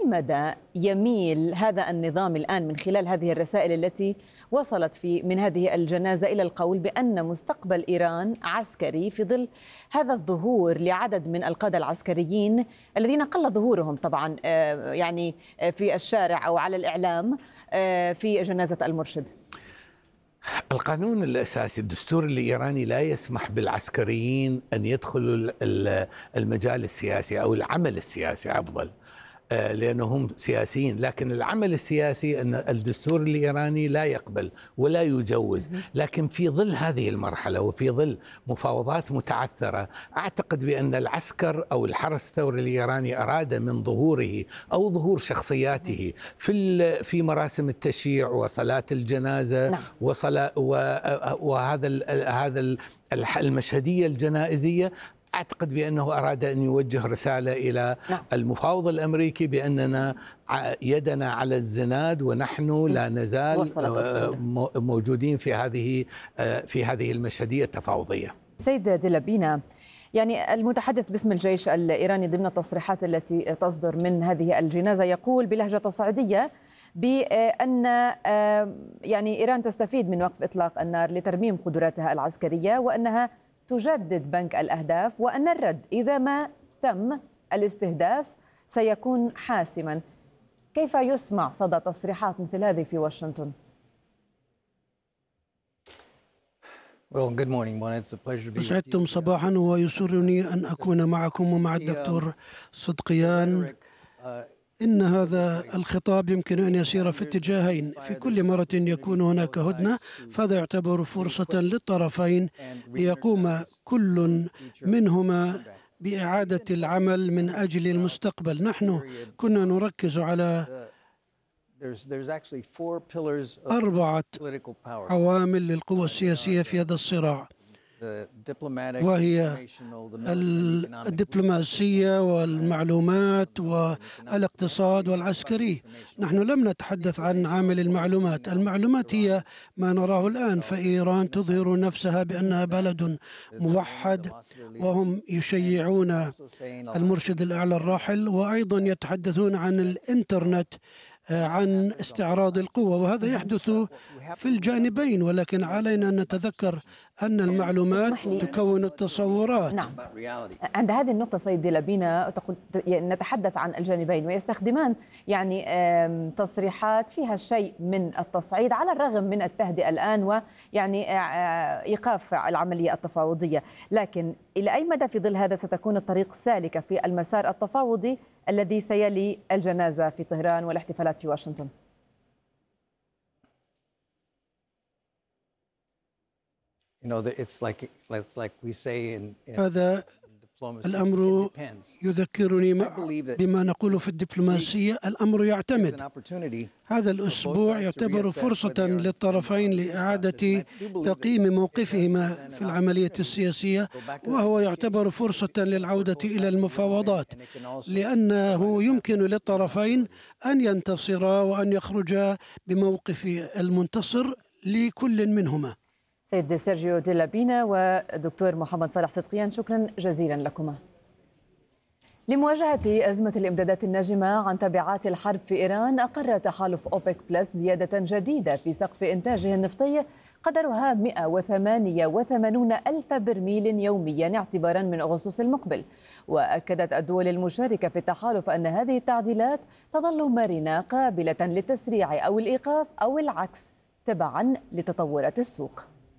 مدى يميل هذا النظام الآن من خلال هذه الرسائل التي وصلت من هذه الجنازة إلى القول بأن مستقبل إيران عسكري في ظل هذا الظهور لعدد من القادة العسكريين الذين قل ظهورهم طبعا يعني في الشارع أو على الإعلام في جنازة المرشد؟ القانون الأساسي الدستور الإيراني لا يسمح بالعسكريين أن يدخلوا المجال السياسي أو العمل السياسي أفضل، لأنهم سياسيين، لكن العمل السياسي أن الدستور الإيراني لا يقبل ولا يجوز. لكن في ظل هذه المرحلة وفي ظل مفاوضات متعثرة، أعتقد بأن العسكر أو الحرس الثوري الإيراني أراد من ظهوره أو ظهور شخصياته في مراسم التشييع وصلاة الجنازة وهذا المشهدية الجنائزية، أعتقد بأنه أراد أن يوجه رسالة إلى المفاوض الأمريكي بأننا يدنا على الزناد ونحن لا نزال موجودين في هذه المشهدية التفاوضية. سيد ديلابينا، يعني المتحدث باسم الجيش الإيراني ضمن التصريحات التي تصدر من هذه الجنازة يقول بلهجة تصعيدية بأن يعني إيران تستفيد من وقف إطلاق النار لترميم قدراتها العسكرية، وأنها تجدد بنك الأهداف، وأن الرد إذا ما تم الاستهداف سيكون حاسما. كيف يسمع صدى تصريحات مثل هذه في واشنطن؟ أسعدتم صباحا، ويسرني أن أكون معكم ومع الدكتور صدقيان. إن هذا الخطاب يمكن أن يسير في اتجاهين. في كل مرة يكون هناك هدنة فهذا يعتبر فرصة للطرفين ليقوم كل منهما بإعادة العمل من أجل المستقبل. نحن كنا نركز على 4 عوامل للقوى السياسية في هذا الصراع، وهي الدبلوماسية والمعلومات والاقتصاد والعسكري. نحن لم نتحدث عن عامل المعلومات. المعلومات هي ما نراه الآن، فإيران تظهر نفسها بأنها بلد موحد، وهم يشيعون المرشد الأعلى الراحل، وأيضا يتحدثون عن الإنترنت، عن استعراض القوة، وهذا يحدث في الجانبين، ولكن علينا أن نتذكر أن المعلومات تكون التصورات. نعم. عند هذه النقطة سيد ديلابينا تقول نتحدث عن الجانبين، ويستخدمان يعني تصريحات فيها شيء من التصعيد على الرغم من التهدئة الآن ويعني إيقاف العملية التفاوضية. لكن إلى أي مدى في ظل هذا ستكون الطريق سالكة في المسار التفاوضي الذي سيلي الجنازة في طهران والاحتفالات في واشنطن؟ هذا الأمر يذكرني بما نقول في الدبلوماسية، الأمر يعتمد. هذا الأسبوع يعتبر فرصة للطرفين لإعادة تقييم موقفهما في العملية السياسية، وهو يعتبر فرصة للعودة إلى المفاوضات، لأنه يمكن للطرفين أن ينتصرا وأن يخرجا بموقف المنتصر لكل منهما. سيد سيرجيو ديلابينا ودكتور محمد صالح صدقيان، شكرا جزيلا لكما. لمواجهة أزمة الإمدادات الناجمة عن تبعات الحرب في إيران، أقر تحالف أوبك بلس زيادة جديدة في سقف إنتاجه النفطي قدرها 188 ألف برميل يوميا اعتبارا من أغسطس المقبل. وأكدت الدول المشاركة في التحالف أن هذه التعديلات تظل مرنة قابلة للتسريع أو الإيقاف أو العكس تبعا لتطورات السوق.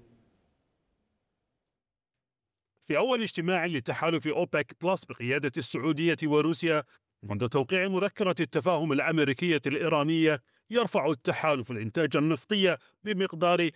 في أول اجتماع لتحالف أوبك بلس بقيادة السعودية وروسيا منذ توقيع مذكرة التفاهم الأمريكية الإيرانية، يرفع التحالف الإنتاج النفطي بمقدار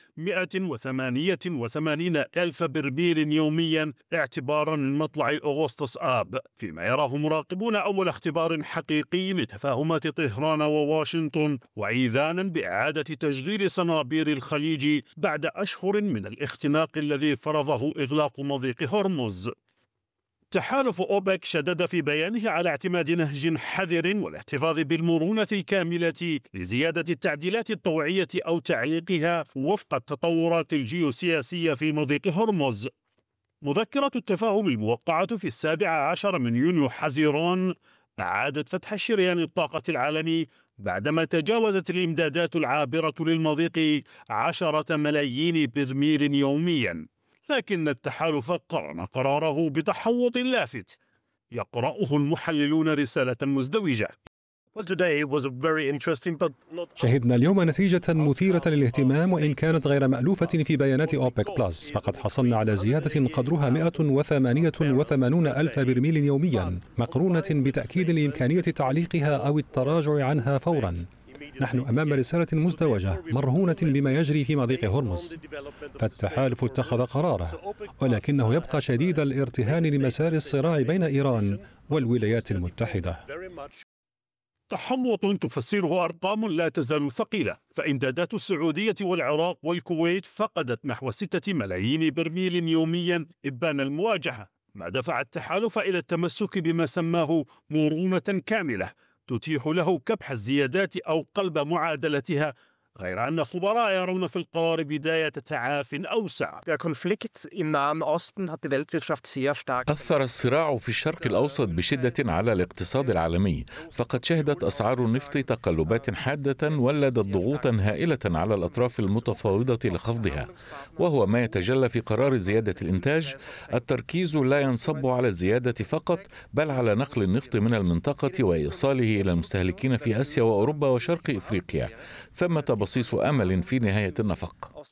188 ألف برميل يوميا اعتبارا من مطلع أغسطس آب، فيما يراه مراقبون أول اختبار حقيقي لتفاهمات طهران وواشنطن، وإيذانا بإعادة تشغيل صنابير الخليج بعد أشهر من الاختناق الذي فرضه إغلاق مضيق هرمز. تحالف أوبك شدد في بيانه على اعتماد نهج حذر والاحتفاظ بالمرونة الكاملة لزيادة التعديلات الطوعية أو تعليقها وفق التطورات الجيوسياسية في مضيق هرمز. مذكرة التفاهم الموقعة في 17 من يونيو حزيران أعادت فتح شريان الطاقة العالمي بعدما تجاوزت الإمدادات العابرة للمضيق 10 ملايين برميل يوميا. لكن التحالف قرن قراره بتحوط لافت يقرأه المحللون رسالة مزدوجة. شهدنا اليوم نتيجة مثيرة للاهتمام وإن كانت غير مألوفة في بيانات أوبك بلس، فقد حصلنا على زيادة قدرها 188 ألف برميل يوميا، مقرونة بتأكيد لإمكانية تعليقها أو التراجع عنها فورا. نحن أمام رسالة مزدوجة مرهونة بما يجري في مضيق هرمز، فالتحالف اتخذ قراره، ولكنه يبقى شديد الارتهان لمسار الصراع بين إيران والولايات المتحدة. تحوط تفسره أرقام لا تزال ثقيلة، فإمدادات السعودية والعراق والكويت فقدت نحو 6 ملايين برميل يوميا إبان المواجهة، ما دفع التحالف إلى التمسك بما سماه مرونة كاملة تتيح له كبح الزيادات أو قلب معادلتها، غير أن خبراء يرون في القرار بداية تعاف أوسع. أثر الصراع في الشرق الأوسط بشدة على الاقتصاد العالمي، فقد شهدت أسعار النفط تقلبات حادة ولدت ضغوطا هائلة على الأطراف المتفاوضة لخفضها، وهو ما يتجلى في قرار زيادة الإنتاج. التركيز لا ينصب على الزيادة فقط، بل على نقل النفط من المنطقة وإيصاله إلى المستهلكين في آسيا وأوروبا وشرق إفريقيا. ثمة بصيص أمل في نهاية النفق.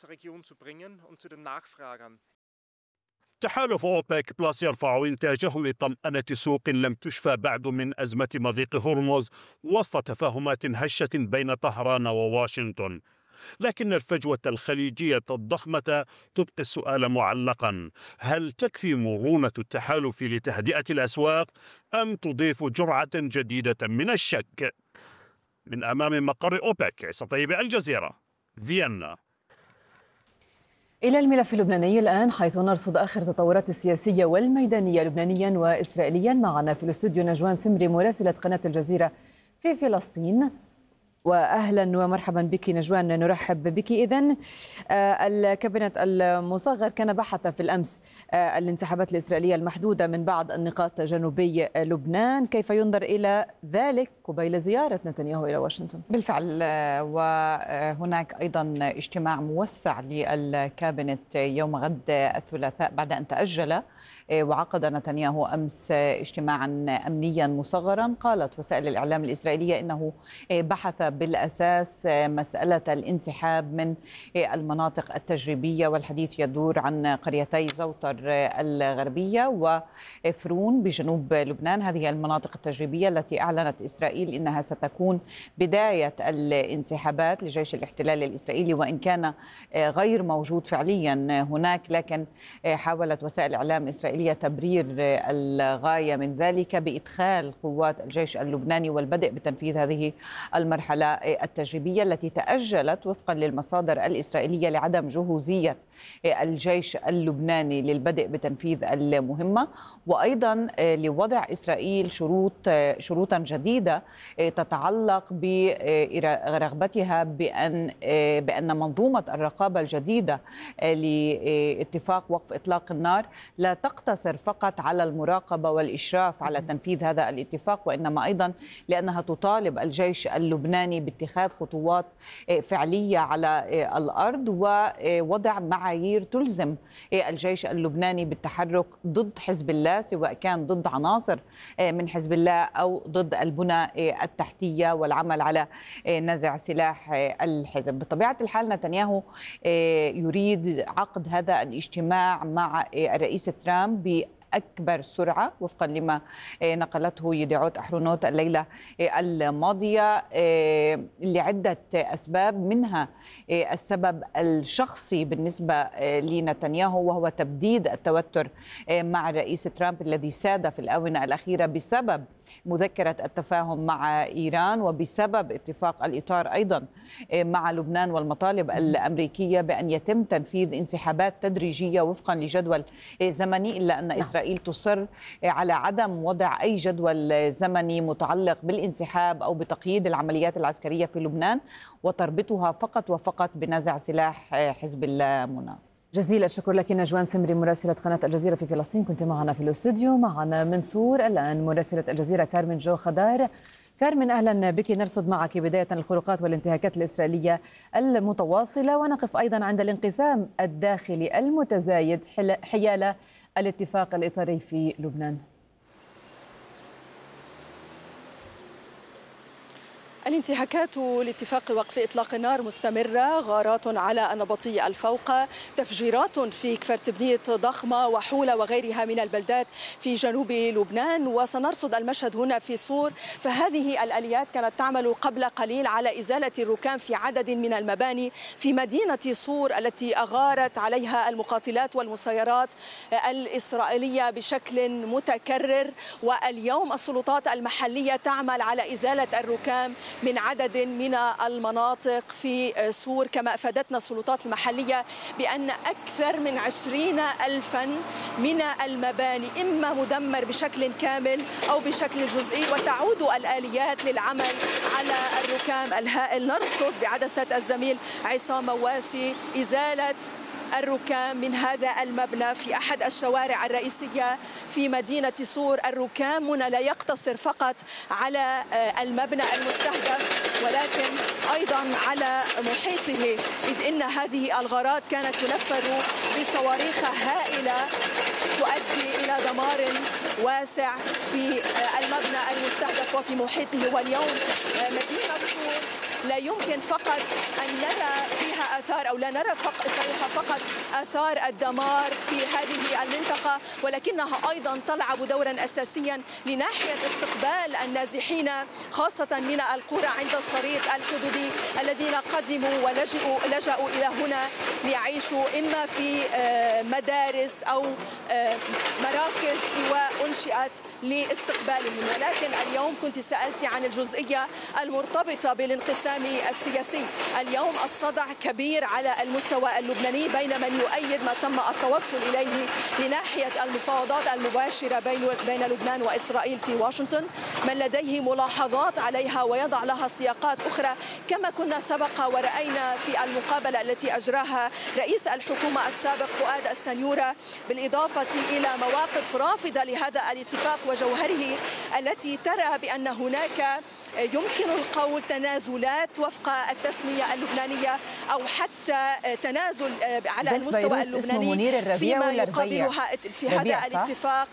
تحالف أوبك بلس يرفع إنتاجه لطمأنة سوق لم تشفى بعد من أزمة مضيق هرمز وسط تفاهمات هشة بين طهران وواشنطن. لكن الفجوة الخليجية الضخمة تبقي السؤال معلقا: هل تكفي مرونة التحالف لتهدئة الأسواق أم تضيف جرعة جديدة من الشك؟ من أمام مقر أوبك، عيسى طيب، الجزيرة، فيينا. إلى الملف اللبناني الآن، حيث نرصد آخر التطورات السياسية والميدانية لبنانيا وإسرائيليا. معنا في الاستوديو نجوان سمري مراسلة قناة الجزيرة في فلسطين. وأهلا ومرحبا بك نجوان، نرحب بك. إذن الكابينت المصغر كان بحث في الأمس الانسحابات الإسرائيلية المحدودة من بعض النقاط جنوبي لبنان، كيف ينظر إلى ذلك قبيل زيارة نتنياهو إلى واشنطن؟ بالفعل، وهناك أيضا اجتماع موسع للكابينت يوم غد الثلاثاء بعد أن تأجل، وعقد نتنياهو أمس اجتماعا أمنيا مصغرا. قالت وسائل الإعلام الإسرائيلية إنه بحث بالأساس مسألة الانسحاب من المناطق التجريبية، والحديث يدور عن قريتي زوطر الغربية وفرون بجنوب لبنان. هذه المناطق التجريبية التي أعلنت إسرائيل إنها ستكون بداية الانسحابات لجيش الاحتلال الإسرائيلي، وإن كان غير موجود فعليا هناك، لكن حاولت وسائل الإعلام الإسرائيلية تبرير الغاية من ذلك بإدخال قوات الجيش اللبناني والبدء بتنفيذ هذه المرحلة التجريبية التي تأجلت وفقا للمصادر الإسرائيلية لعدم جهوزية الجيش اللبناني للبدء بتنفيذ المهمة، وأيضا لوضع إسرائيل شروطا جديدة تتعلق برغبتها بأن منظومة الرقابة الجديدة لاتفاق وقف إطلاق النار لا تقتصر فقط على المراقبة والإشراف على تنفيذ هذا الاتفاق، وإنما أيضا لأنها تطالب الجيش اللبناني باتخاذ خطوات فعلية على الأرض ووضع معايير تلزم الجيش اللبناني بالتحرك ضد حزب الله، سواء كان ضد عناصر من حزب الله أو ضد البنى التحتية، والعمل على نزع سلاح الحزب. بطبيعة الحال نتنياهو يريد عقد هذا الاجتماع مع الرئيس ترامب بأكبر سرعة وفقا لما نقلته يدعوت أحرونوت الليلة الماضية لعدة أسباب، منها السبب الشخصي بالنسبة لنتنياهو وهو تبديد التوتر مع الرئيس ترامب الذي ساد في الآونة الأخيرة بسبب مذكرة التفاهم مع إيران، وبسبب اتفاق الإطار أيضا مع لبنان والمطالب الأمريكية بأن يتم تنفيذ انسحابات تدريجية وفقا لجدول زمني، إلا أن إسرائيل تصر على عدم وضع أي جدول زمني متعلق بالانسحاب أو بتقييد العمليات العسكرية في لبنان، وتربطها فقط وفقط بنزع سلاح حزب الله. منى. جزيل الشكر لك نجوان سمري مراسلة قناة الجزيرة في فلسطين، كنت معنا في الاستوديو. معنا من سور الآن مراسلة الجزيرة كارمن جو خضار. كارمن أهلا بك، نرصد معك بداية الخروقات والانتهاكات الإسرائيلية المتواصلة، ونقف أيضا عند الانقسام الداخلي المتزايد حيال الاتفاق الإطاري في لبنان. الانتهاكات لاتفاق وقف إطلاق النار مستمرة، غارات على النبطي الفوق، تفجيرات في كفرتبنيت ضخمة وحولة وغيرها من البلدات في جنوب لبنان. وسنرصد المشهد هنا في صور، فهذه الآليات كانت تعمل قبل قليل على إزالة الركام في عدد من المباني في مدينة صور التي أغارت عليها المقاتلات والمسيرات الإسرائيلية بشكل متكرر. واليوم السلطات المحلية تعمل على إزالة الركام من عدد من المناطق في صور، كما أفادتنا السلطات المحلية بأن أكثر من 20,000 من المباني إما مدمر بشكل كامل أو بشكل جزئي، وتعود الآليات للعمل على الركام الهائل. نرصد بعدسة الزميل عصام مواسي إزالة الركام من هذا المبنى في أحد الشوارع الرئيسية في مدينة صور. الركام هنا لا يقتصر فقط على المبنى المستهدف ولكن أيضا على محيطه، إذ إن هذه الغارات كانت تنفذ بصواريخ هائلة تؤدي إلى دمار واسع في المبنى المستهدف وفي محيطه. واليوم مدينة صور لا يمكن فقط أن نرى فيها آثار، أو لا نرى فيها فقط آثار الدمار في هذه المنطقة، ولكنها أيضا تلعب دورا أساسيا لناحية استقبال النازحين خاصة من القرى عند الشريط الحدودي الذين قدموا ولجأوا إلى هنا ليعيشوا إما في مدارس أو مراكز وأنشئت لاستقبالهم. ولكن اليوم كنت سألت عن الجزئية المرتبطة بالانقسام السياسي. اليوم الصدع كبير على المستوى اللبناني بين من يؤيد ما تم التوصل إليه لناحية المفاوضات المباشرة بين لبنان وإسرائيل في واشنطن، من لديه ملاحظات عليها ويضع لها سياقات أخرى، كما كنا سبق ورأينا في المقابلة التي أجراها رئيس الحكومة السابق فؤاد السنيورة، بالإضافة إلى مواقف رافضة لهذا الاتفاق وجوهره التي ترى بأن هناك يمكن القول تنازلات وفق التسمية اللبنانية أو حتى تنازل على المستوى اللبناني فيما يقابلها في هذا الاتفاق.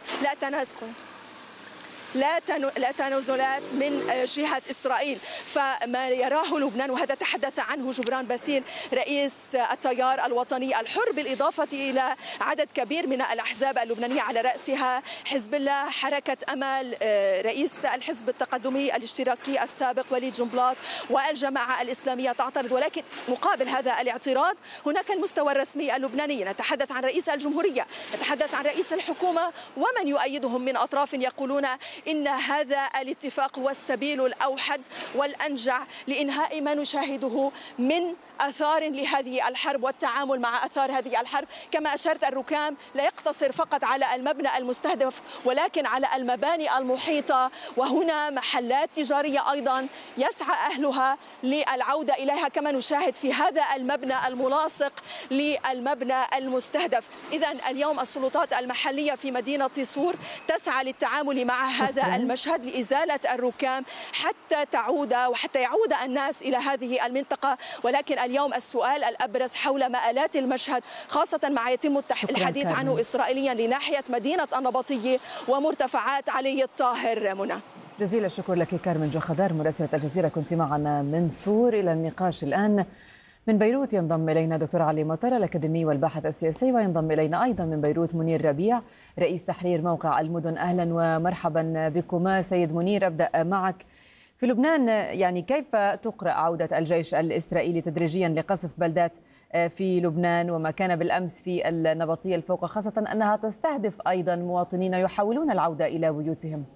لا تنازلات من جهة إسرائيل. فما يراه لبنان، وهذا تحدث عنه جبران باسيل رئيس التيار الوطني الحر، بالإضافة إلى عدد كبير من الأحزاب اللبنانية على رأسها حزب الله، حركة أمل، رئيس الحزب التقدمي الاشتراكي السابق وليد جنبلاط، والجماعة الإسلامية تعترض. ولكن مقابل هذا الاعتراض هناك المستوى الرسمي اللبناني، نتحدث عن رئيس الجمهورية، نتحدث عن رئيس الحكومة ومن يؤيدهم من أطراف يقولون إن هذا الاتفاق هو السبيل الأوحد والأنجع لإنهاء ما نشاهده من آثار لهذه الحرب والتعامل مع آثار هذه الحرب. كما أشرت، الركام لا يقتصر فقط على المبنى المستهدف ولكن على المباني المحيطة، وهنا محلات تجارية أيضا يسعى أهلها للعودة إليها، كما نشاهد في هذا المبنى الملاصق للمبنى المستهدف. إذن اليوم السلطات المحلية في مدينة صور تسعى للتعامل مع هذا المشهد لإزالة الركام حتى تعود وحتى يعود الناس إلى هذه المنطقة. ولكن اليوم السؤال الأبرز حول مآلات المشهد، خاصة مع يتم الحديث عنه إسرائيليا لناحية مدينة النبطية ومرتفعات علي الطاهر. منى، جزيل الشكر لك كارمن جو خضار مراسلة الجزيرة، كنت معنا من صور. إلى النقاش الآن من بيروت ينضم إلينا دكتور علي مطر الأكاديمي والباحث السياسي، وينضم إلينا أيضا من بيروت منير ربيع رئيس تحرير موقع المدن. أهلا ومرحبا بكما. سيد منير، أبدأ معك. في لبنان يعني كيف تقرأ عودة الجيش الإسرائيلي تدريجيا لقصف بلدات في لبنان وما كان بالأمس في النبطية الفوق، خاصة أنها تستهدف أيضا مواطنين يحاولون العودة إلى بيوتهم؟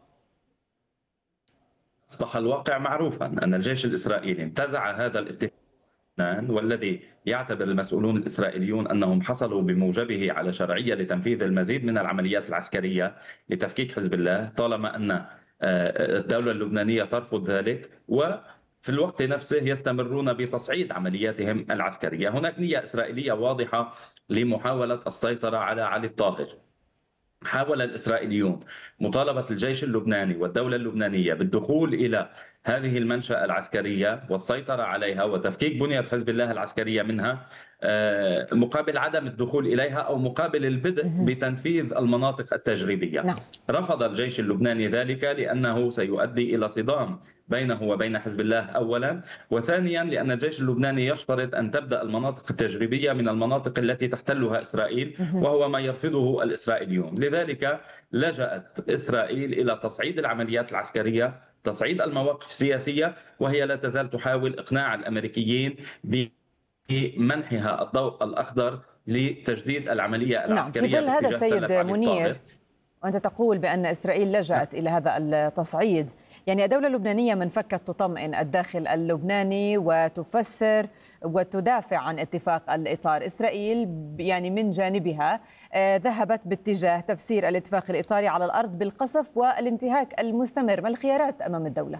أصبح الواقع معروفا أن الجيش الإسرائيلي انتزع هذا الاتفاق والذي يعتبر المسؤولون الإسرائيليون أنهم حصلوا بموجبه على شرعية لتنفيذ المزيد من العمليات العسكرية لتفكيك حزب الله، طالما أن الدولة اللبنانية ترفض ذلك. في الوقت نفسه يستمرون بتصعيد عملياتهم العسكرية. هناك نية إسرائيلية واضحة لمحاولة السيطرة على علي الطاهر. حاول الإسرائيليون مطالبة الجيش اللبناني والدولة اللبنانية بالدخول إلى هذه المنشأة العسكرية والسيطرة عليها وتفكيك بنية حزب الله العسكرية منها مقابل عدم الدخول إليها أو مقابل البدء بتنفيذ المناطق التجريبية. رفض الجيش اللبناني ذلك لأنه سيؤدي إلى صدام بينه وبين حزب الله أولا، وثانيا لأن الجيش اللبناني يشترط أن تبدأ المناطق التجريبية من المناطق التي تحتلها إسرائيل، وهو ما يرفضه الإسرائيليون. لذلك لجأت إسرائيل إلى تصعيد العمليات العسكرية، تصعيد المواقف السياسية، وهي لا تزال تحاول إقناع الأمريكيين بمنحها الضوء الأخضر لتجديد العملية العسكرية. في ظل هذا السيد منير، وأنت تقول بأن إسرائيل لجأت إلى هذا التصعيد، يعني الدولة اللبنانية من فكت تطمئن الداخل اللبناني وتفسر وتدافع عن اتفاق الإطار. إسرائيل يعني من جانبها ذهبت باتجاه تفسير الاتفاق الإطاري على الأرض بالقصف والانتهاك المستمر. ما الخيارات أمام الدولة؟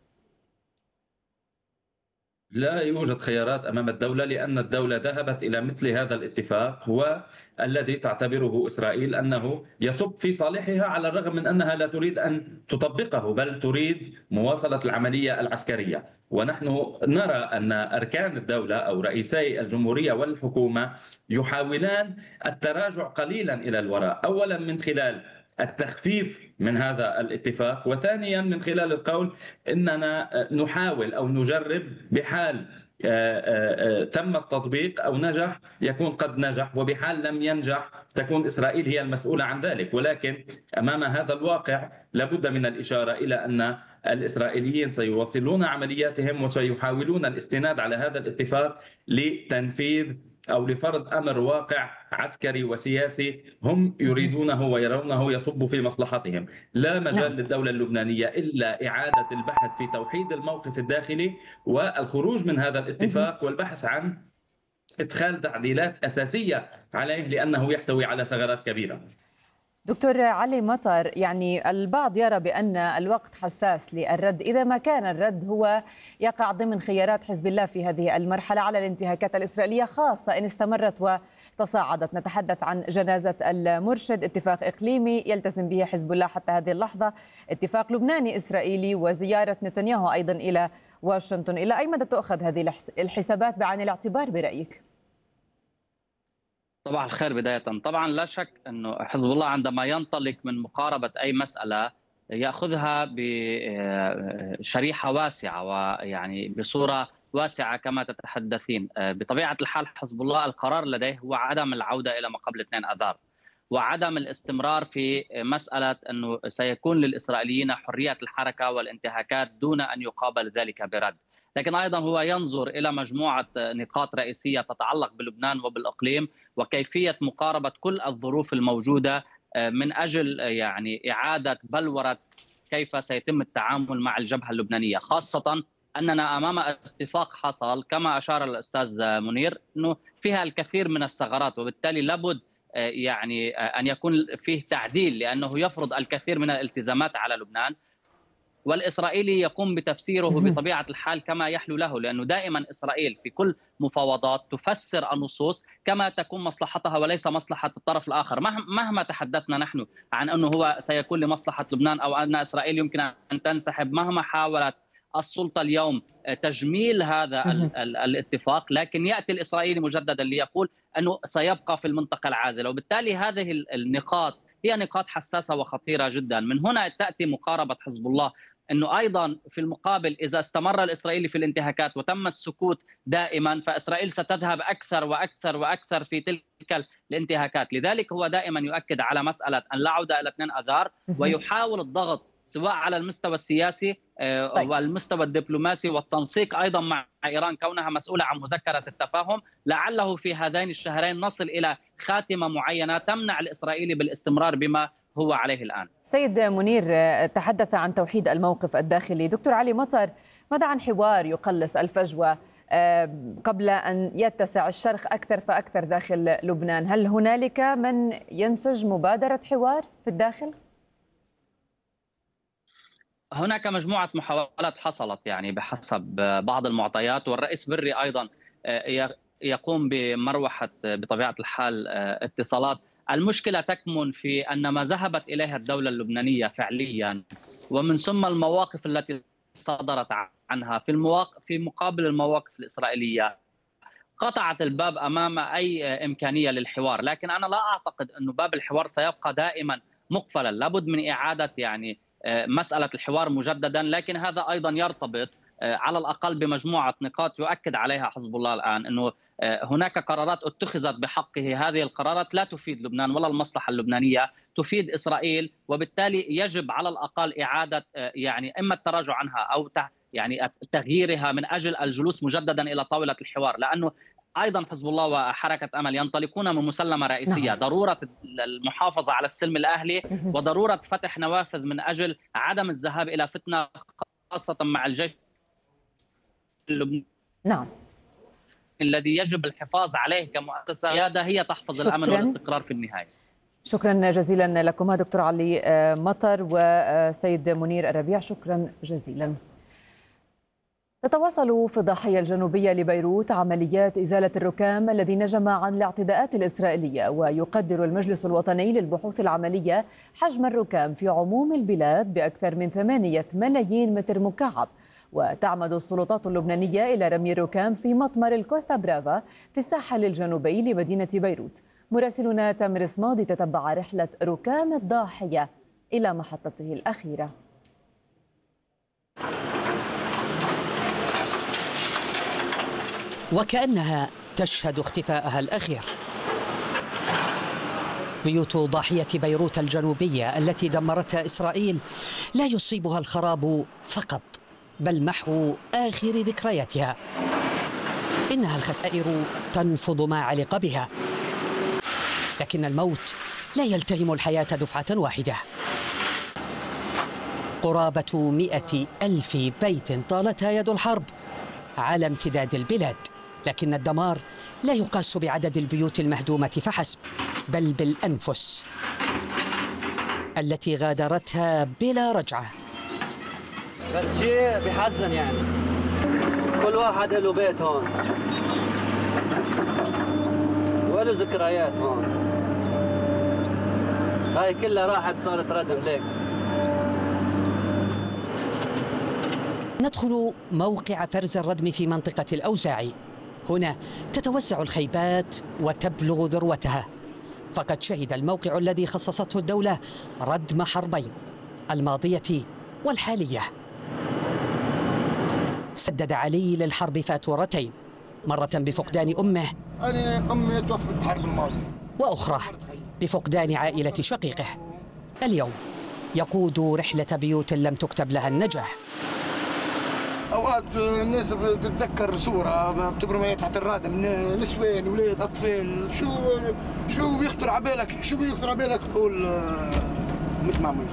لا يوجد خيارات أمام الدولة، لأن الدولة ذهبت إلى مثل هذا الاتفاق والذي تعتبره إسرائيل أنه يصب في صالحها، على الرغم من أنها لا تريد أن تطبقه بل تريد مواصلة العملية العسكرية. ونحن نرى أن أركان الدولة أو رئيسي الجمهورية والحكومة يحاولان التراجع قليلا إلى الوراء، أولا من خلال التخفيف من هذا الاتفاق، وثانيا من خلال القول إننا نحاول أو نجرب بحال تم التطبيق أو نجح يكون قد نجح، وبحال لم ينجح تكون إسرائيل هي المسؤولة عن ذلك. ولكن أمام هذا الواقع لابد من الإشارة إلى أن الإسرائيليين سيواصلون عملياتهم وسيحاولون الاستناد على هذا الاتفاق لتنفيذ أو لفرض أمر واقع عسكري وسياسي هم يريدونه ويرونه يصب في مصلحتهم. لا مجال للدولة اللبنانية إلا إعادة البحث في توحيد الموقف الداخلي والخروج من هذا الاتفاق والبحث عن إدخال تعديلات أساسية عليه، لأنه يحتوي على ثغرات كبيرة. دكتور علي مطر، يعني البعض يرى بأن الوقت حساس للرد، إذا ما كان الرد هو يقع ضمن خيارات حزب الله في هذه المرحلة على الانتهاكات الإسرائيلية، خاصة إن استمرت وتصاعدت. نتحدث عن جنازة المرشد، اتفاق إقليمي يلتزم به حزب الله حتى هذه اللحظة، اتفاق لبناني إسرائيلي، وزيارة نتنياهو أيضا إلى واشنطن. إلى أي مدى تؤخذ هذه الحسابات بعين الاعتبار برأيك؟ صباح الخير. بداية طبعا لا شك أنه حزب الله عندما ينطلق من مقاربة أي مسألة يأخذها بشريحة واسعة ويعني بصورة واسعة كما تتحدثين. بطبيعة الحال حزب الله القرار لديه هو عدم العودة إلى ما قبل 2 آذار، وعدم الاستمرار في مسألة أنه سيكون للإسرائيليين حرية الحركة والانتهاكات دون أن يقابل ذلك برد. لكن أيضا هو ينظر إلى مجموعة نقاط رئيسية تتعلق بلبنان وبالإقليم، وكيفية مقاربة كل الظروف الموجودة من أجل يعني إعادة بلورة كيف سيتم التعامل مع الجبهة اللبنانية، خاصة أننا أمام اتفاق حصل كما أشار الأستاذ منير أنه فيها الكثير من الثغرات، وبالتالي لابد يعني أن يكون فيه تعديل لأنه يفرض الكثير من الالتزامات على لبنان، والإسرائيلي يقوم بتفسيره بطبيعة الحال كما يحلو له، لأنه دائما إسرائيل في كل مفاوضات تفسر النصوص كما تكون مصلحتها وليس مصلحة الطرف الآخر. مهما تحدثنا نحن عن أنه هو سيكون لمصلحة لبنان أو أن إسرائيل يمكن أن تنسحب، مهما حاولت السلطة اليوم تجميل هذا الاتفاق، لكن يأتي الإسرائيلي مجددا ليقول أنه سيبقى في المنطقة العازلة، وبالتالي هذه النقاط هي نقاط حساسة وخطيرة جدا. من هنا تأتي مقاربة حزب الله أنه أيضا في المقابل إذا استمر الإسرائيلي في الانتهاكات وتم السكوت دائما فإسرائيل ستذهب أكثر وأكثر وأكثر في تلك الانتهاكات. لذلك هو دائما يؤكد على مسألة أن لا عودة إلى 2 آذار، ويحاول الضغط سواء على المستوى السياسي والمستوى الدبلوماسي والتنسيق أيضا مع إيران كونها مسؤولة عن مذكرة التفاهم، لعله في هذين الشهرين نصل إلى خاتمة معينة تمنع الإسرائيلي بالاستمرار بما هو عليه الآن. سيد منير تحدث عن توحيد الموقف الداخلي. دكتور علي مطر، ماذا عن حوار يقلص الفجوة قبل أن يتسع الشرخ أكثر فأكثر داخل لبنان؟ هل هنالك من ينسج مبادرة حوار في الداخل؟ هناك مجموعة محاولات حصلت يعني بحسب بعض المعطيات، والرئيس بري أيضا يقوم بمروحة بطبيعة الحال اتصالات. المشكلة تكمن في أن ما ذهبت إليها الدولة اللبنانية فعليا ومن ثم المواقف التي صدرت عنها في مقابل المواقف الإسرائيلية قطعت الباب أمام أي إمكانية للحوار. لكن أنا لا أعتقد أن باب الحوار سيبقى دائما مقفلا، لابد من إعادة يعني مسألة الحوار مجددا. لكن هذا أيضا يرتبط على الأقل بمجموعة نقاط يؤكد عليها حزب الله الآن، أنه هناك قرارات اتخذت بحقه، هذه القرارات لا تفيد لبنان ولا المصلحة اللبنانية، تفيد إسرائيل، وبالتالي يجب على الأقل إعادة يعني إما التراجع عنها أو يعني تغييرها من أجل الجلوس مجددا إلى طاولة الحوار. لأنه أيضا حزب الله وحركة أمل ينطلقون من مسلمة رئيسية، ضرورة المحافظة على السلم الأهلي وضرورة فتح نوافذ من أجل عدم الذهاب إلى فتنة، خاصة مع الجيش اللبناني الذي يجب الحفاظ عليه كمؤسسة قيادة هي تحفظ الأمن والاستقرار في النهاية. شكرا جزيلا لكما دكتور علي مطر وسيد منير الربيع، شكرا جزيلا. تتواصل في الضاحية الجنوبية لبيروت عمليات إزالة الركام الذي نجم عن الاعتداءات الإسرائيلية، ويقدر المجلس الوطني للبحوث العملية حجم الركام في عموم البلاد بأكثر من 8 ملايين متر مكعب. وتعمد السلطات اللبنانية إلى رمي الركام في مطمر الكوستا برافا في الساحل الجنوبي لمدينة بيروت. مراسلنا تامر صمادي تتبع رحلة ركام الضاحية إلى محطته الأخيرة. وكأنها تشهد اختفاءها الأخير. بيوت ضاحية بيروت الجنوبية التي دمرتها إسرائيل لا يصيبها الخراب فقط، بل محو آخر ذكرياتها. إنها الخسائر تنفض ما علق بها، لكن الموت لا يلتهم الحياة دفعة واحدة. قرابة 100,000 بيت طالتها يد الحرب على امتداد البلاد، لكن الدمار لا يقاس بعدد البيوت المهدومة فحسب، بل بالأنفس التي غادرتها بلا رجعة. بس شيء بحزن يعني، كل واحد له بيت هون وله ذكريات هون، هاي كلها راحت صارت ردم ليك. ندخل موقع فرز الردم في منطقة الأوزاعي. هنا تتوسع الخيبات وتبلغ ذروتها، فقد شهد الموقع الذي خصصته الدولة ردم حربين، الماضية والحالية. سدد علي للحرب فاتورتين، مرة بفقدان أمه، أنا أمي توفت بحرب الماضي، وأخرى بفقدان عائلة شقيقه. اليوم يقود رحلة بيوت لم تكتب لها النجاح. اوقات الناس بتتذكر صوره بتبرميها تحت الرادم، نسوان ولاد اطفال، شو بيخطر على بالك، تقول مثل ما عمل.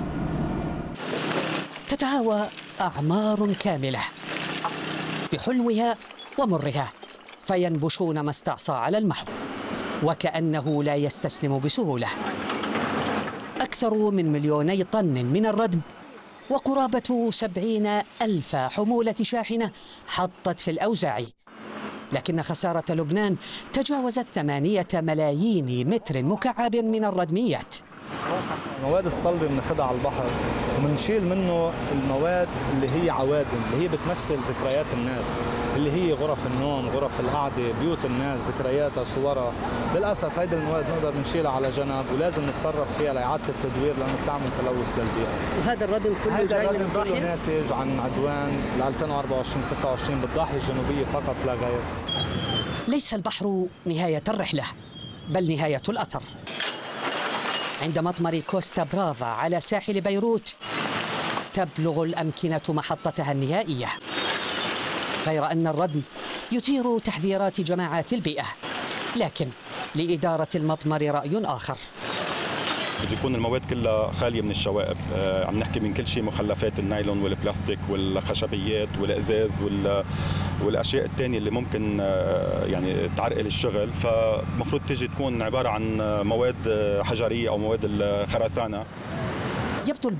تتهاوى أعمار كاملة بحلوها ومرها، فينبشون ما استعصى على المحو، وكأنه لا يستسلم بسهولة. أكثر من 2,000,000 طن من الردم وقرابة 70,000 حمولة شاحنة حطت في الأوزاعي، لكن خسارة لبنان تجاوزت 8 ملايين متر مكعب من الردميات. المواد الصلبة بناخدها على البحر وبنشيل منه المواد اللي هي عوادم، اللي هي بتمثل ذكريات الناس، اللي هي غرف النوم، غرف القعدة، بيوت الناس، ذكرياتها، صورها. للأسف هيدي المواد نقدر نشيلها على جنب ولازم نتصرف فيها لإعادة التدوير لأنه بتعمل تلوث للبيئة. وهذا الردم كله جاي من الضاحية؟ كله ناتج عن عدوان ل 2024-26 بالضاحية الجنوبية فقط لا غير. ليس البحر نهاية الرحلة، بل نهاية الأثر. عند مطمر كوستا برافا على ساحل بيروت تبلغ الأمكنة محطتها النهائية، غير أن الردم يثير تحذيرات جماعات البيئة، لكن لإدارة المطمر رأي آخر. بده يكون المواد كلها خاليه من الشوائب، عم نحكي من كل شيء، مخلفات النايلون والبلاستيك والخشبيات والازاز والاشياء الثانيه اللي ممكن يعني تعرقل الشغل، فالمفروض تيجي تكون عباره عن مواد حجريه او مواد الخرسانه. يبدو البحر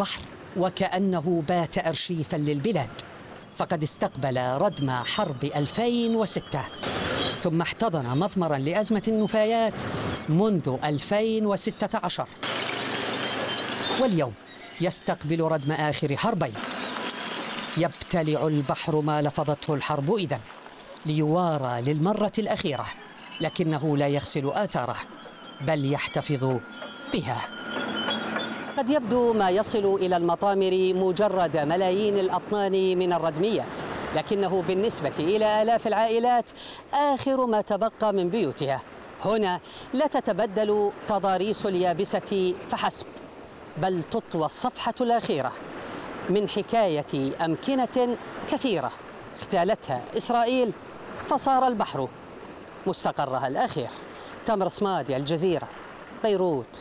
وكأنه بات أرشيفا للبلاد، فقد استقبل ردم حرب 2006 ثم احتضن مضمرا لأزمة النفايات منذ 2016، واليوم يستقبل ردم آخر حربين. يبتلع البحر ما لفظته الحرب إذن ليوارى للمرة الأخيرة، لكنه لا يغسل آثاره بل يحتفظ بها. قد يبدو ما يصل إلى المطامر مجرد ملايين الأطنان من الردميات، لكنه بالنسبة إلى آلاف العائلات آخر ما تبقى من بيوتها. هنا لا تتبدل تضاريس اليابسة فحسب، بل تطوى الصفحة الأخيرة من حكاية أمكنة كثيرة احتالتها إسرائيل فصار البحر مستقرها الأخير. تامر صمادي، الجزيرة، بيروت.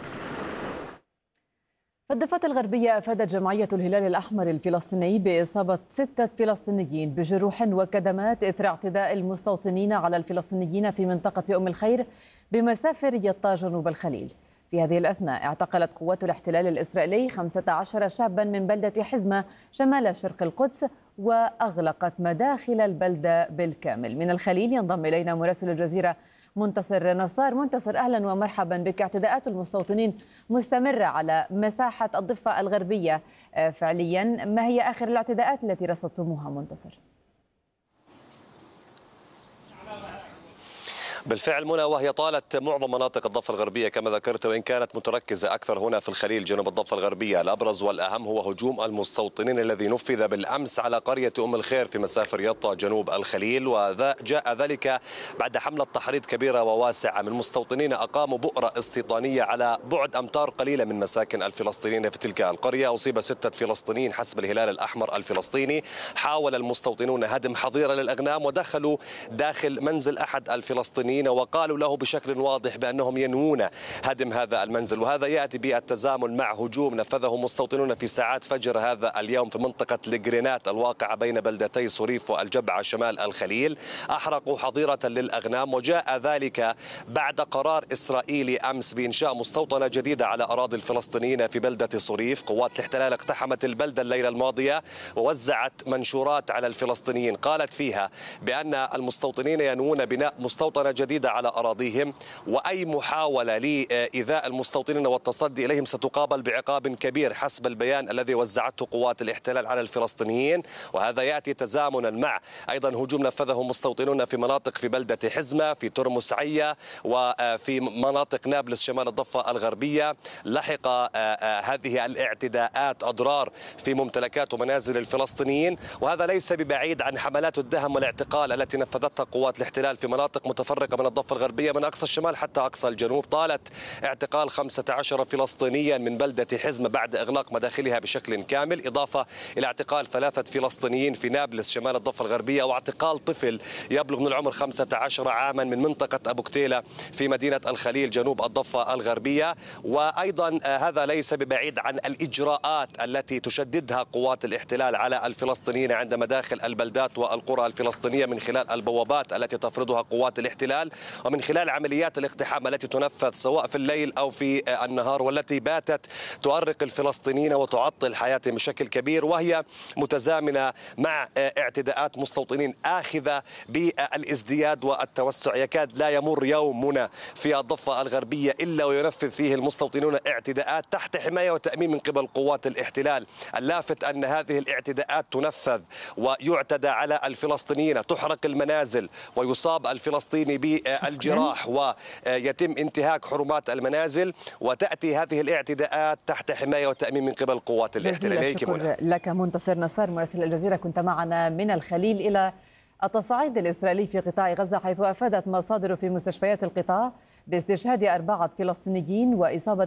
في الضفة الغربية أفادت جمعية الهلال الأحمر الفلسطيني بإصابة 6 فلسطينيين بجروح وكدمات إثر اعتداء المستوطنين على الفلسطينيين في منطقة أم الخير بمسافر يطا جنوب الخليل. في هذه الأثناء اعتقلت قوات الاحتلال الإسرائيلي 15 شابا من بلدة حزمة شمال شرق القدس وأغلقت مداخل البلدة بالكامل. من الخليل ينضم إلينا مراسل الجزيرة منتصر نصار. منتصر، أهلا ومرحبا بك. اعتداءات المستوطنين مستمرة على مساحة الضفة الغربية فعليا، ما هي آخر الاعتداءات التي رصدتموها منتصر؟ بالفعل منى، وهي طالت معظم مناطق الضفة الغربية كما ذكرت، وإن كانت متركزة أكثر هنا في الخليل جنوب الضفة الغربية. الأبرز والأهم هو هجوم المستوطنين الذي نفذ بالأمس على قرية أم الخير في مسافر يطا جنوب الخليل، وجاء ذلك بعد حملة تحريض كبيرة وواسعة من مستوطنين أقاموا بؤرة استيطانية على بعد أمتار قليلة من مساكن الفلسطينيين في تلك القرية. أصيب 6 فلسطينيين حسب الهلال الأحمر الفلسطيني. حاول المستوطنون هدم حظيرة للأغنام ودخلوا داخل منزل أحد الفلسطينيين وقالوا له بشكل واضح بأنهم ينوون هدم هذا المنزل، وهذا يأتي بالتزامن مع هجوم نفذه مستوطنون في ساعات فجر هذا اليوم في منطقة الجرينات الواقعة بين بلدتي صريف والجبعة شمال الخليل. أحرقوا حظيرة للأغنام، وجاء ذلك بعد قرار إسرائيلي أمس بإنشاء مستوطنة جديدة على أراضي الفلسطينيين في بلدة صريف. قوات الاحتلال اقتحمت البلدة الليلة الماضية ووزعت منشورات على الفلسطينيين قالت فيها بأن المستوطنين ينوون بناء مستوطنة جديدة على أراضيهم، وأي محاولة لإيذاء المستوطنين والتصدي إليهم ستقابل بعقاب كبير حسب البيان الذي وزعته قوات الاحتلال على الفلسطينيين. وهذا يأتي تزامنا مع أيضا هجوم نفذه مستوطنون في مناطق في بلدة حزمة، في ترمس عية، وفي مناطق نابلس شمال الضفة الغربية. لحق هذه الاعتداءات أضرار في ممتلكات ومنازل الفلسطينيين، وهذا ليس ببعيد عن حملات الدهم والاعتقال التي نفذتها قوات الاحتلال في مناطق متفرقة من الضفة الغربية من أقصى الشمال حتى أقصى الجنوب. طالت اعتقال 15 فلسطينيا من بلدة حزمة بعد إغلاق مداخلها بشكل كامل، إضافة إلى اعتقال 3 فلسطينيين في نابلس شمال الضفة الغربية، واعتقال طفل يبلغ من العمر 15 عاما من منطقة أبو كتيلة في مدينة الخليل جنوب الضفة الغربية. وأيضا هذا ليس ببعيد عن الإجراءات التي تشددها قوات الاحتلال على الفلسطينيين عند مداخل البلدات والقرى الفلسطينية من خلال البوابات التي تفرضها قوات الاحتلال، ومن خلال عمليات الاقتحام التي تنفذ سواء في الليل أو في النهار، والتي باتت تؤرق الفلسطينيين وتعطل حياتهم بشكل كبير، وهي متزامنة مع اعتداءات مستوطنين آخذة بالازدياد والتوسع. يكاد لا يمر يومنا في الضفة الغربية إلا وينفذ فيه المستوطنون اعتداءات تحت حماية وتأمين من قبل قوات الاحتلال. اللافت أن هذه الاعتداءات تنفذ ويعتدى على الفلسطينيين، تحرق المنازل ويصاب الفلسطيني بالجراح ويتم انتهاك حرمات المنازل، وتأتي هذه الاعتداءات تحت حماية وتأمين من قبل قوات الاحتلال. الشكر لك منتصر نصار مراسل الجزيرة، كنت معنا من الخليل. إلى التصعيد الإسرائيلي في قطاع غزة، حيث أفادت مصادر في مستشفيات القطاع باستشهاد 4 فلسطينيين وإصابة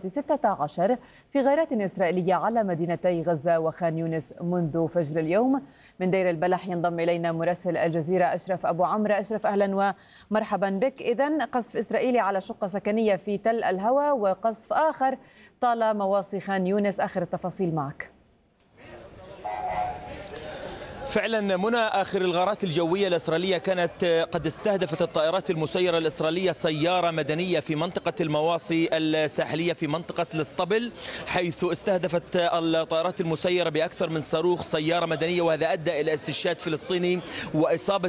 16 في غارات إسرائيلية على مدينتي غزة وخان يونس منذ فجر اليوم. من دير البلح ينضم إلينا مراسل الجزيرة أشرف أبو عمرو. أشرف، أهلا ومرحبا بك. إذن قصف إسرائيلي على شقة سكنية في تل الهوى وقصف آخر طال مواصي خان يونس، آخر التفاصيل معك. فعلا منى، آخر الغارات الجوية الإسرائيلية كانت قد استهدفت الطائرات المسيرة الإسرائيلية سيارة مدنية في منطقة المواصي الساحلية في منطقة الاسطبل، حيث استهدفت الطائرات المسيرة بأكثر من صاروخ سيارة مدنية، وهذا أدى إلى استشهاد فلسطيني وإصابة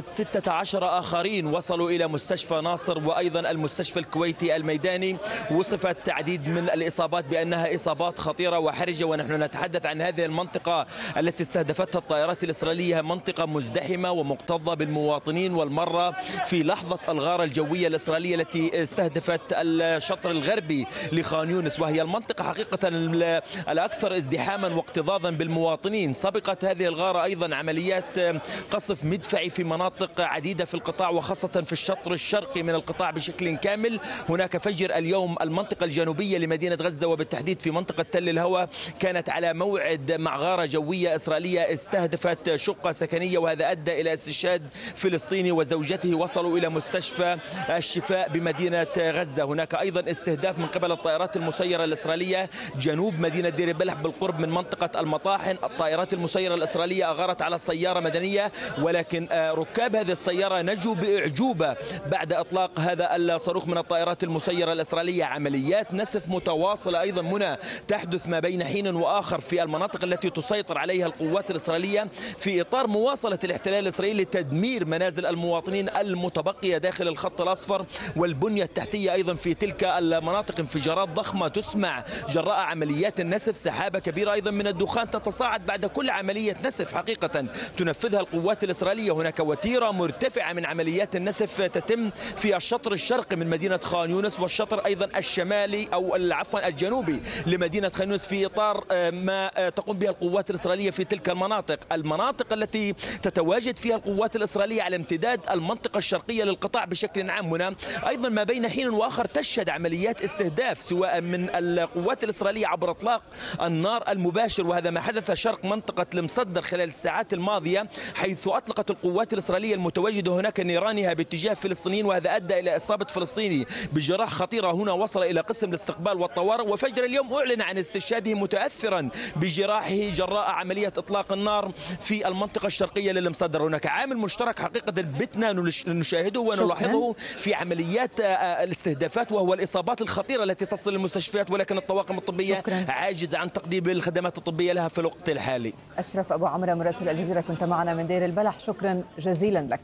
16 آخرين وصلوا إلى مستشفى ناصر وأيضا المستشفى الكويتي الميداني. وصفت عديد من الإصابات بأنها إصابات خطيرة وحرجة، ونحن نتحدث عن هذه المنطقة التي استهدفتها الطائرات الإسرائيلية، منطقة مزدحمة ومكتظة بالمواطنين، والمرة في لحظة الغارة الجوية الإسرائيلية التي استهدفت الشطر الغربي لخان يونس، وهي المنطقة حقيقة الأكثر ازدحاما واكتظاظا بالمواطنين. سبقت هذه الغارة أيضا عمليات قصف مدفعي في مناطق عديدة في القطاع، وخاصة في الشطر الشرقي من القطاع بشكل كامل. هناك فجر اليوم المنطقة الجنوبية لمدينة غزة وبالتحديد في منطقة تل الهوى كانت على موعد مع غارة جوية إسرائيلية استهدفت شقة سكنية، وهذا أدى إلى استشهاد فلسطيني وزوجته وصلوا إلى مستشفى الشفاء بمدينة غزة. هناك أيضا استهداف من قبل الطائرات المسيرة الإسرائيلية جنوب مدينة دير البلح بالقرب من منطقة المطاحن. الطائرات المسيرة الإسرائيلية أغارت على سيارة مدنية، ولكن ركاب هذه السيارة نجوا بأعجوبة بعد إطلاق هذا الصاروخ من الطائرات المسيرة الإسرائيلية. عمليات نسف متواصلة أيضا منى تحدث ما بين حين وآخر في المناطق التي تسيطر عليها القوات الإسرائيلية في إطار مواصلة الاحتلال الإسرائيلي لتدمير منازل المواطنين المتبقية داخل الخط الأصفر والبنية التحتية أيضا في تلك المناطق. انفجارات ضخمة تسمع جراء عمليات النسف، سحابة كبيرة أيضا من الدخان تتصاعد بعد كل عملية نسف حقيقة تنفذها القوات الإسرائيلية. هناك وتيرة مرتفعة من عمليات النسف تتم في الشطر الشرقي من مدينة خان يونس والشطر أيضا الشمالي أو عفوا الجنوبي لمدينة خان يونس في إطار ما تقوم به القوات الإسرائيلية في تلك المناطق التي تتواجد فيها القوات الإسرائيلية على امتداد المنطقة الشرقية للقطاع بشكل عام. هنا أيضا ما بين حين وآخر تشهد عمليات استهداف سواء من القوات الإسرائيلية عبر إطلاق النار المباشر، وهذا ما حدث شرق منطقة المصدر خلال الساعات الماضية، حيث أطلقت القوات الإسرائيلية المتواجدة هناك نيرانها باتجاه فلسطينيين، وهذا أدى إلى إصابة فلسطيني بجراح خطيرة. هنا وصل إلى قسم الاستقبال والطوارئ، وفجر اليوم أعلن عن استشهاده متأثرا بجراحه جراء عملية إطلاق النار في المنطقة الشرقية للمصدر. هناك عامل مشترك حقيقة بتنا نشاهده ونلاحظه في عمليات الاستهدافات، وهو الإصابات الخطيرة التي تصل للمستشفيات، ولكن الطواقم الطبية عاجزة عن تقديم الخدمات الطبية لها في الوقت الحالي. أشرف أبو عمرو مراسل الجزيرة كنت معنا من دير البلح، شكرا جزيلا لك.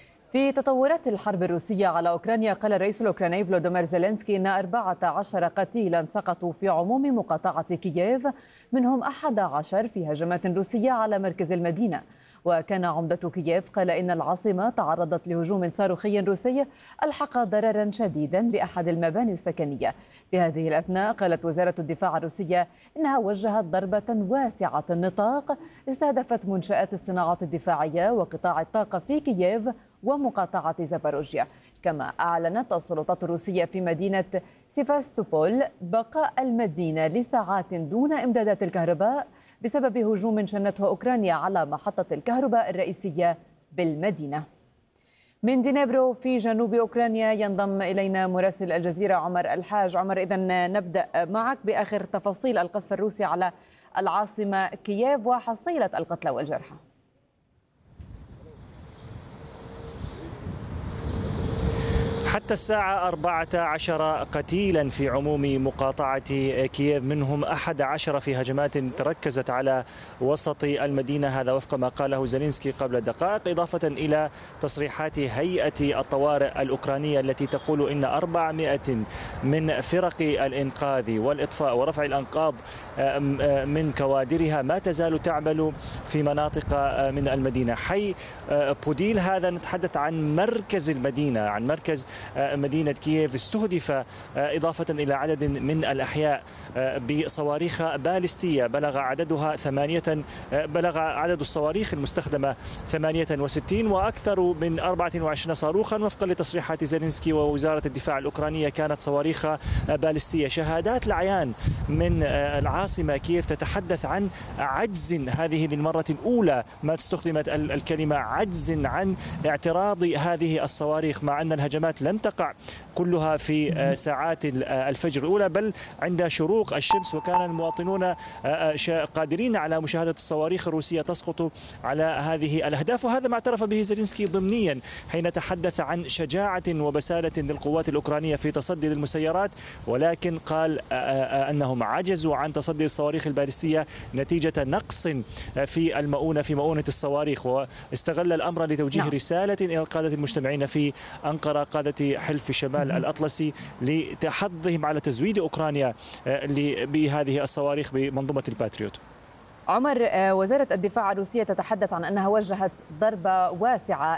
في تطورات الحرب الروسية على أوكرانيا، قال الرئيس الأوكراني فلوديمير زيلينسكي أن 14 قتيلا سقطوا في عموم مقاطعة كييف، منهم 11 في هجمات روسية على مركز المدينة. وكان عمدة كييف قال إن العاصمة تعرضت لهجوم صاروخي روسي ألحق ضررا شديدا بأحد المباني السكنية. في هذه الأثناء قالت وزارة الدفاع الروسية إنها وجهت ضربة واسعة النطاق استهدفت منشآت الصناعات الدفاعية وقطاع الطاقة في كييف ومقاطعة زاباروجيا. كما أعلنت السلطات الروسية في مدينة سيفاستوبول بقاء المدينة لساعات دون إمدادات الكهرباء بسبب هجوم شنته أوكرانيا على محطة الكهرباء الرئيسية بالمدينة. من دنيبرو في جنوب أوكرانيا ينضم إلينا مراسل الجزيرة عمر الحاج. عمر، إذن نبدأ معك بآخر تفاصيل القصف الروسي على العاصمة كييف وحصيلة القتلى والجرحى. حتى الساعة 14 قتيلا في عموم مقاطعة كييف، منهم 11 في هجمات تركزت على وسط المدينة، هذا وفق ما قاله زيلينسكي قبل دقائق، إضافة إلى تصريحات هيئة الطوارئ الأوكرانية التي تقول إن 400 من فرق الإنقاذ والإطفاء ورفع الأنقاض من كوادرها ما تزال تعمل في مناطق من المدينة. حي بوديل هذا نتحدث عن مركز المدينة، عن مركز مدينة كييف، استهدف إضافة إلى عدد من الأحياء بصواريخ باليستية بلغ عدد الصواريخ المستخدمة 68 وأكثر من 24 صاروخا وفقا لتصريحات زيلينسكي ووزارة الدفاع الأوكرانية كانت صواريخ باليستية. شهادات العيان من العاصمة كييف تتحدث عن عجز، هذه للمرة الأولى ما استخدمت الكلمة عجز عن اعتراض هذه الصواريخ، مع أن الهجمات لم تقع كلها في ساعات الفجر الأولى بل عند شروق الشمس، وكان المواطنون قادرين على مشاهدة الصواريخ الروسية تسقط على هذه الأهداف. وهذا ما اعترف به زيلينسكي ضمنيا حين تحدث عن شجاعة وبسالة للقوات الأوكرانية في تصدي للمسيرات، ولكن قال أنهم عجزوا عن تصدي الصواريخ البالستية نتيجة نقص في مؤونة الصواريخ. واستغل الأمر لتوجيه رسالة إلى القادة المجتمعين في أنقرة، قادة حلف شمال الأطلسي، لتحضهم على تزويد أوكرانيا بهذه الصواريخ بمنظومة الباتريوت. عمر، وزارة الدفاع الروسية تتحدث عن أنها وجهت ضربة واسعة